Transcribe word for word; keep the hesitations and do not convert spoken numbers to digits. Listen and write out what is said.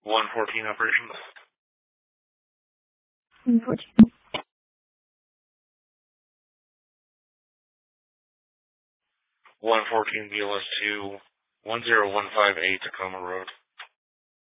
one fourteen operations. one fourteen. one fourteen B L S two, one zero one five eight Tacoma Road.